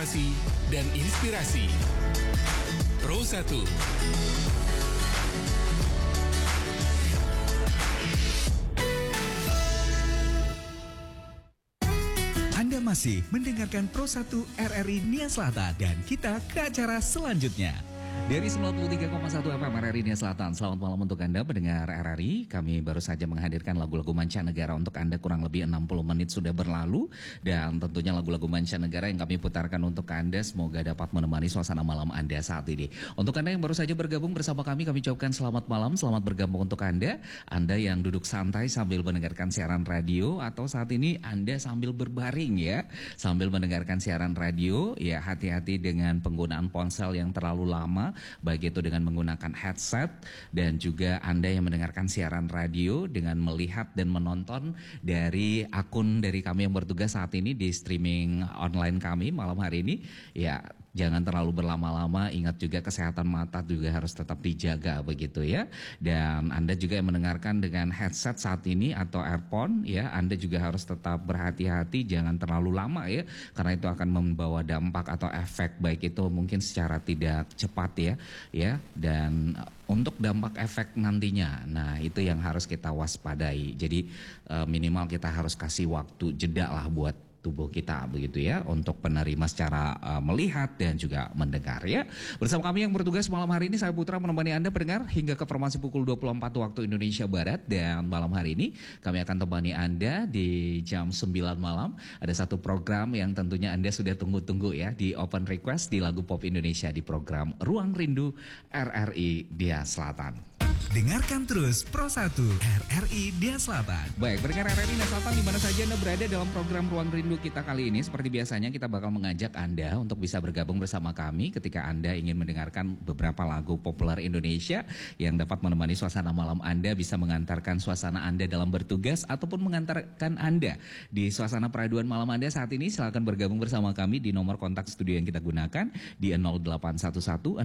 informasi dan inspirasi. Pro 1. Anda masih mendengarkan Pro 1 RRI Nia Selatan dan kita ke acara selanjutnya. Dari 93,1 FM RRI Nia Selatan, selamat malam untuk Anda pendengar RRI. Kami baru saja menghadirkan lagu-lagu mancanegara untuk Anda, kurang lebih 60 menit sudah berlalu. Dan tentunya lagu-lagu mancanegara yang kami putarkan untuk Anda semoga dapat menemani suasana malam Anda saat ini. Untuk Anda yang baru saja bergabung bersama kami ucapkan selamat malam, selamat bergabung untuk Anda. Anda yang duduk santai sambil mendengarkan siaran radio atau saat ini Anda sambil berbaring ya, sambil mendengarkan siaran radio, ya hati-hati dengan penggunaan ponsel yang terlalu lama, baik itu dengan menggunakan headset dan juga Anda yang mendengarkan siaran radio dengan melihat dan menonton dari akun dari kami yang bertugas saat ini di streaming online kami malam hari ini, ya jangan terlalu berlama-lama, ingat juga kesehatan mata juga harus tetap dijaga begitu ya. Dan Anda juga yang mendengarkan dengan headset saat ini atau earphone ya, Anda juga harus tetap berhati-hati, jangan terlalu lama ya, karena itu akan membawa dampak atau efek baik itu mungkin secara tidak cepat ya. Dan untuk dampak efek nantinya, nah itu yang harus kita waspadai. Jadi minimal kita harus kasih waktu jeda lah buat tubuh kita begitu ya, untuk penerima secara melihat dan juga mendengar ya. Bersama kami yang bertugas malam hari ini, saya Putra menemani Anda pendengar hingga ke informasi pukul 24 waktu Indonesia Barat. Dan malam hari ini kami akan temani Anda di jam 9 malam. Ada satu program yang tentunya Anda sudah tunggu-tunggu ya, di Open Request di lagu pop Indonesia di program Ruang Rindu RRI Nia Selatan. Dengarkan terus Pro 1 RRI Nia Selatan. Baik, pendengar RRI Nia Selatan di mana saja Anda berada dalam program Ruang Rindu kita kali ini, seperti biasanya kita bakal mengajak Anda untuk bisa bergabung bersama kami ketika Anda ingin mendengarkan beberapa lagu populer Indonesia yang dapat menemani suasana malam Anda, bisa mengantarkan suasana Anda dalam bertugas ataupun mengantarkan Anda di suasana peraduan malam Anda saat ini. Silakan bergabung bersama kami di nomor kontak studio yang kita gunakan di 0811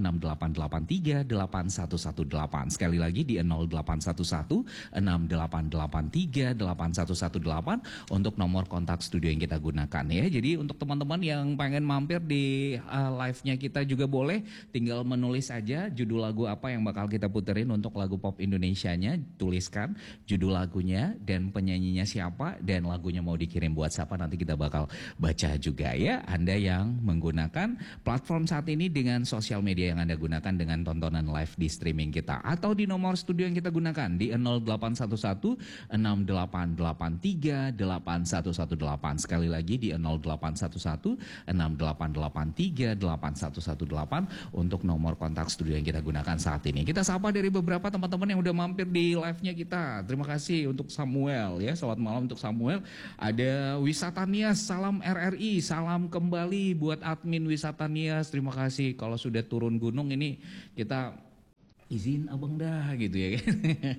6883 8118. Sekali lagi di 0811 6883 8118 untuk nomor kontak studio yang kita gunakan ya. Jadi untuk teman-teman yang pengen mampir di live-nya kita juga boleh, tinggal menulis aja judul lagu apa yang bakal kita puterin untuk lagu pop Indonesianya, tuliskan judul lagunya dan penyanyinya siapa dan lagunya mau dikirim buat siapa, nanti kita bakal baca juga ya. Anda yang menggunakan platform saat ini dengan sosial media yang Anda gunakan dengan tontonan live di streaming kita, atau di nomor studio yang kita gunakan di 0811 6883 8118. Sekali lagi di 0811 6883 8118 untuk nomor kontak studio yang kita gunakan saat ini. Kita sapa dari beberapa teman-teman yang udah mampir di live-nya kita. Terima kasih untuk Samuel ya. Selamat malam untuk Samuel. Ada Wisata Nias, salam RRI, salam kembali buat admin Wisata Nias. Terima kasih. Kalau sudah turun gunung ini kita izin abang dah gitu ya kan.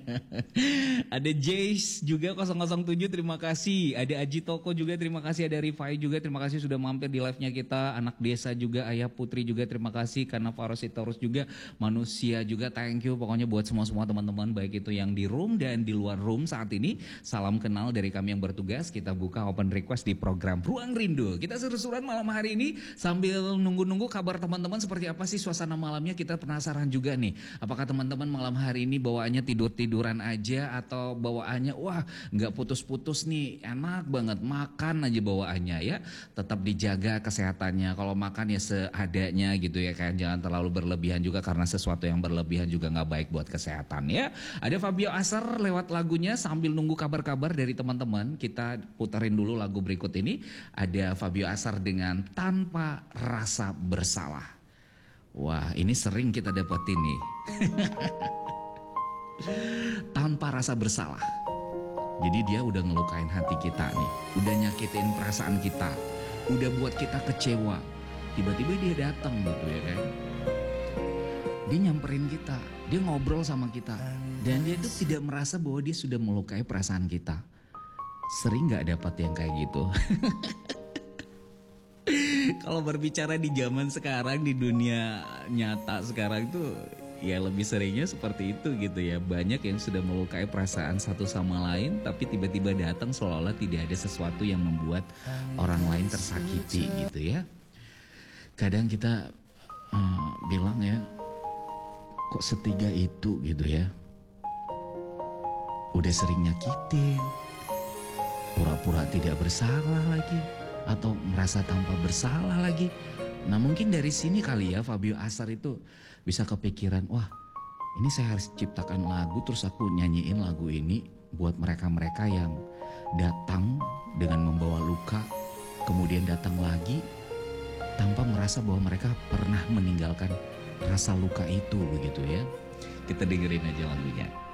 Ada Jace juga 007, terima kasih. Ada Aji Toko juga, terima kasih. Ada Rifai juga, terima kasih sudah mampir di live-nya kita. Anak desa juga, Ayah Putri juga, terima kasih. Karena Farositorus juga, Manusia juga, thank you. Pokoknya buat semua teman-teman, baik itu yang di room dan di luar room saat ini. Salam kenal dari kami yang bertugas. Kita buka open request di program Ruang Rindu. Kita seru-seruan malam hari ini sambil nunggu-nunggu kabar teman-teman seperti apa sih suasana malamnya. Kita penasaran juga nih, apakah teman-teman malam hari ini bawaannya tidur-tiduran aja atau bawaannya wah nggak putus-putus nih, enak banget makan aja bawaannya ya. Tetap dijaga kesehatannya, kalau makan ya seadanya gitu ya kan, jangan terlalu berlebihan juga karena sesuatu yang berlebihan juga nggak baik buat kesehatan ya. Ada Fabio Asar lewat lagunya sambil nunggu kabar-kabar dari teman-teman. Kita putarin dulu lagu berikut ini. Ada Fabio Asar dengan Tanpa Rasa Bersalah. Wah, ini sering kita dapetin nih. Tanpa rasa bersalah. Jadi dia udah ngelukain hati kita nih, udah nyakitin perasaan kita, udah buat kita kecewa. Tiba-tiba dia datang gitu ya kan. Dia nyamperin kita, dia ngobrol sama kita, dan dia tuh tidak merasa bahwa dia sudah melukai perasaan kita. Sering gak dapat yang kayak gitu. Kalau berbicara di zaman sekarang, di dunia nyata sekarang tuh ya lebih seringnya seperti itu gitu ya. Banyak yang sudah melukai perasaan satu sama lain, tapi tiba-tiba datang seolah-olah tidak ada sesuatu yang membuat orang lain tersakiti gitu ya. kadang kita bilang ya, kok setiga itu gitu ya. Udah sering nyakitin, pura-pura tidak bersalah lagi, atau merasa tanpa bersalah lagi. Nah mungkin dari sini kali ya Fabio Asar itu bisa kepikiran, wah ini saya harus ciptakan lagu terus aku nyanyiin lagu ini buat mereka-mereka yang datang dengan membawa luka, kemudian datang lagi tanpa merasa bahwa mereka pernah meninggalkan rasa luka itu begitu ya. Kita dengerin aja lagunya.